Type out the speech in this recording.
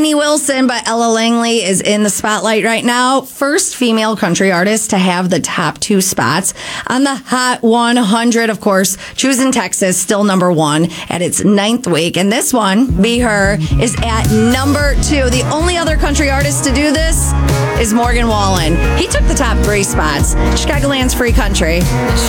Lainey Wilson, but Ella Langley is in the spotlight right now. First female country artist to have the top 2 spots on the Hot 100. Of course, Choosing Texas, still number 1 at its 9th week. And this one, Be Her, is at number 2. The only other country artist to do this is Morgan Wallen. He took the top 3 spots. Chicagoland's free country.